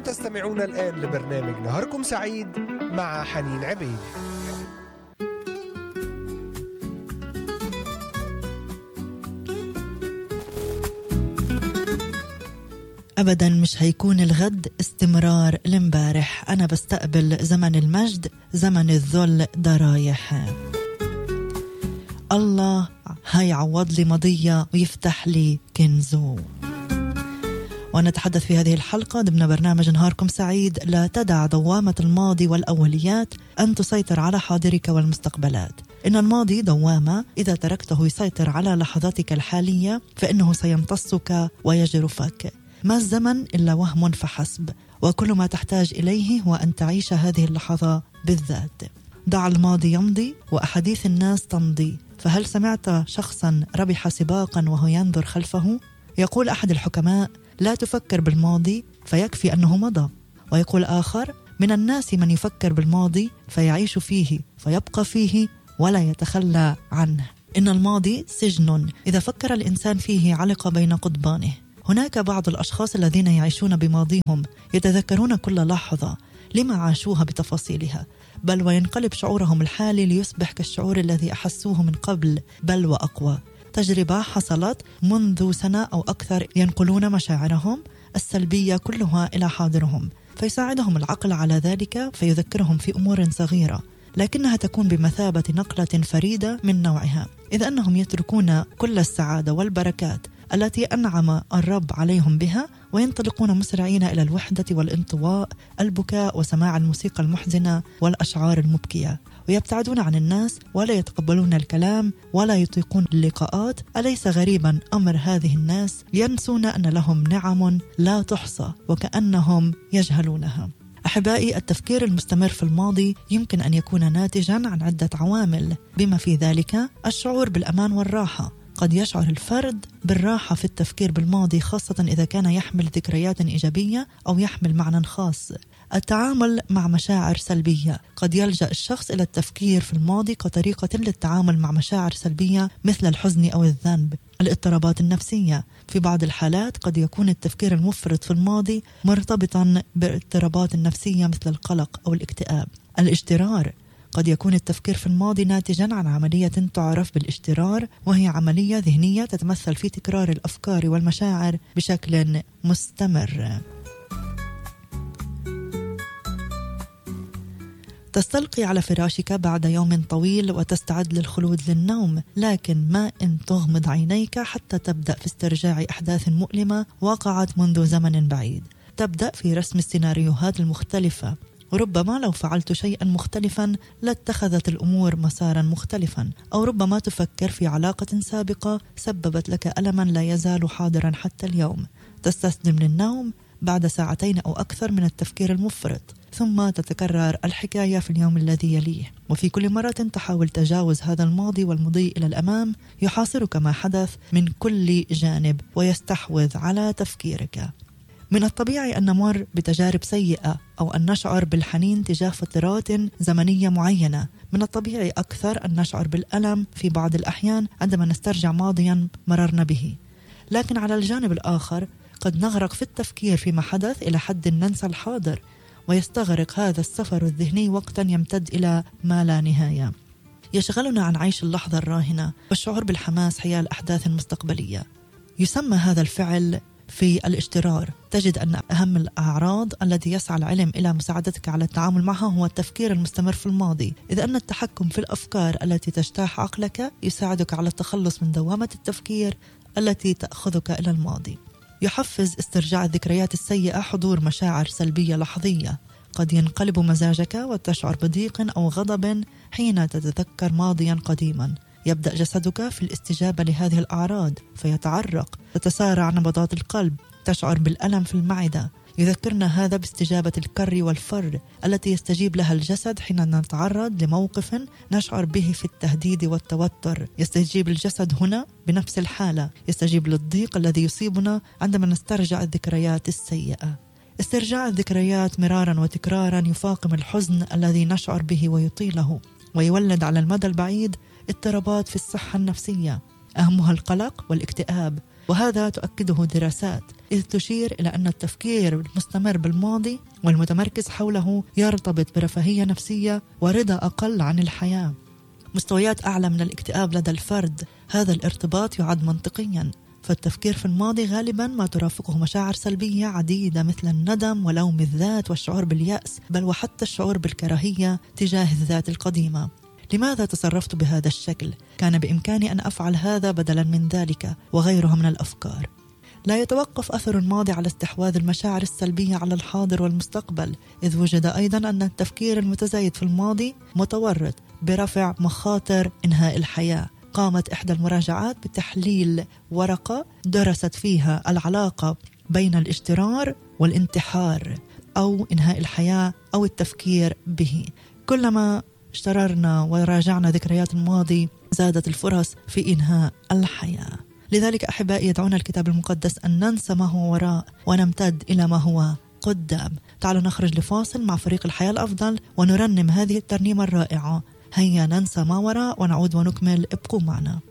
تستمعون الآن لبرنامج نهاركم سعيد مع حنين عبيد. أبداً مش هيكون الغد استمرار لمبارح. أنا بستقبل زمن المجد، زمن الذل ده رايح. الله هيعوض لي مضية ويفتح لي كنزه. ونتحدث في هذه الحلقة ضمن برنامج نهاركم سعيد. لا تدع دوامة الماضي والأوليات أن تسيطر على حاضرك والمستقبلات. إن الماضي دوامة، إذا تركته يسيطر على لحظاتك الحالية فإنه سيمتصك ويجرفك. ما الزمن إلا وهم فحسب، وكل ما تحتاج إليه هو أن تعيش هذه اللحظة بالذات. دع الماضي يمضي وأحاديث الناس تمضي. فهل سمعت شخصا ربح سباقا وهو ينظر خلفه؟ يقول أحد الحكماء: لا تفكر بالماضي فيكفي أنه مضى. ويقول آخر: من الناس من يفكر بالماضي فيعيش فيه فيبقى فيه ولا يتخلى عنه. إن الماضي سجن، إذا فكر الإنسان فيه علق بين قضبانه. هناك بعض الأشخاص الذين يعيشون بماضيهم، يتذكرون كل لحظة لما عاشوها بتفاصيلها، بل وينقلب شعورهم الحالي ليصبح كالشعور الذي أحسوه من قبل، بل وأقوى. تجربة حصلت منذ سنة أو أكثر، ينقلون مشاعرهم السلبية كلها إلى حاضرهم، فيساعدهم العقل على ذلك، فيذكرهم في أمور صغيرة لكنها تكون بمثابة نقلة فريدة من نوعها، إذ أنهم يتركون كل السعادة والبركات التي أنعم الرب عليهم بها، وينطلقون مسرعين إلى الوحدة والانطواء، البكاء وسماع الموسيقى المحزنة والأشعار المبكية، ويبتعدون عن الناس ولا يتقبلون الكلام ولا يطيقون اللقاءات. أليس غريبا أمر هذه الناس؟ ينسون أن لهم نعم لا تحصى وكأنهم يجهلونها. أحبائي، التفكير المستمر في الماضي يمكن أن يكون ناتجا عن عدة عوامل، بما في ذلك الشعور بالأمان والراحة. قد يشعر الفرد بالراحة في التفكير بالماضي، خاصة إذا كان يحمل ذكريات إيجابية أو يحمل معنى خاص. التعامل مع مشاعر سلبية، قد يلجأ الشخص إلى التفكير في الماضي كطريقة للتعامل مع مشاعر سلبية مثل الحزن أو الذنب. الاضطرابات النفسية، في بعض الحالات قد يكون التفكير المفرط في الماضي مرتبطا باضطرابات نفسية مثل القلق أو الاكتئاب. الاجترار، قد يكون التفكير في الماضي ناتجا عن عملية تعرف بالاجترار، وهي عملية ذهنية تتمثل في تكرار الأفكار والمشاعر بشكل مستمر. تستلقي على فراشك بعد يوم طويل وتستعد للخلود للنوم، لكن ما إن تغمض عينيك حتى تبدأ في استرجاع أحداث مؤلمة وقعت منذ زمن بعيد. تبدأ في رسم السيناريوهات المختلفة، وربما لو فعلت شيئا مختلفا لاتخذت الأمور مسارا مختلفا، أو ربما تفكر في علاقة سابقة سببت لك ألما لا يزال حاضرا حتى اليوم. تستسلم للنوم بعد ساعتين أو أكثر من التفكير المفرط، ثم تتكرر الحكاية في اليوم الذي يليه، وفي كل مرة تحاول تجاوز هذا الماضي والمضي إلى الأمام. يحاصرك ما حدث من كل جانب ويستحوذ على تفكيرك. من الطبيعي أن نمر بتجارب سيئة أو أن نشعر بالحنين تجاه فترات زمنية معينة. من الطبيعي أكثر أن نشعر بالألم في بعض الأحيان عندما نسترجع ماضيا مررنا به. لكن على الجانب الآخر قد نغرق في التفكير فيما حدث إلى حد ننسى الحاضر، ويستغرق هذا السفر الذهني وقتا يمتد إلى ما لا نهاية، يشغلنا عن عيش اللحظة الراهنة والشعور بالحماس حيال الأحداث المستقبلية. يسمى هذا الفعل في الاجترار. تجد أن أهم الأعراض التي يسعى العلم إلى مساعدتك على التعامل معها هو التفكير المستمر في الماضي، إذ أن التحكم في الأفكار التي تجتاح عقلك يساعدك على التخلص من دوامة التفكير التي تأخذك إلى الماضي. يحفز استرجاع الذكريات السيئة حضور مشاعر سلبية لحظية. قد ينقلب مزاجك وتشعر بضيق أو غضب حين تتذكر ماضيا قديما. يبدأ جسدك في الاستجابة لهذه الأعراض فيتعرق، تتسارع نبضات القلب، تشعر بالألم في المعدة. يذكرنا هذا باستجابة الكر والفر التي يستجيب لها الجسد حين نتعرض لموقف نشعر به في التهديد والتوتر. يستجيب الجسد هنا بنفس الحالة، يستجيب للضيق الذي يصيبنا عندما نسترجع الذكريات السيئة. استرجاع الذكريات مرارا وتكرارا يفاقم الحزن الذي نشعر به ويطيله، ويولد على المدى البعيد اضطرابات في الصحة النفسية، أهمها القلق والاكتئاب، وهذا تؤكده دراسات. إذ تشير إلى أن التفكير المستمر بالماضي والمتمركز حوله يرتبط برفاهية نفسية ورضا أقل عن الحياة. مستويات أعلى من الاكتئاب لدى الفرد. هذا الارتباط يعد منطقيا، فالتفكير في الماضي غالبا ما ترافقه مشاعر سلبية عديدة مثل الندم ولوم الذات والشعور باليأس، بل وحتى الشعور بالكراهية تجاه الذات القديمة. لماذا تصرفت بهذا الشكل؟ كان بإمكاني أن أفعل هذا بدلا من ذلك، وغيرها من الأفكار. لا يتوقف أثر الماضي على استحواذ المشاعر السلبية على الحاضر والمستقبل، إذ وجد أيضا أن التفكير المتزايد في الماضي متورط برفع مخاطر إنهاء الحياة. قامت إحدى المراجعات بتحليل ورقة درست فيها العلاقة بين الاشترار والانتحار أو إنهاء الحياة أو التفكير به. كلما اشتررنا وراجعنا ذكريات الماضي زادت الفرص في إنهاء الحياة. لذلك أحبائي يدعونا الكتاب المقدس أن ننسى ما هو وراء ونمتد إلى ما هو قدام. تعالوا نخرج لفاصل مع فريق الحياة الأفضل ونرنم هذه الترنيمة الرائعة، هيا ننسى ما وراء، ونعود ونكمل. ابقوا معنا.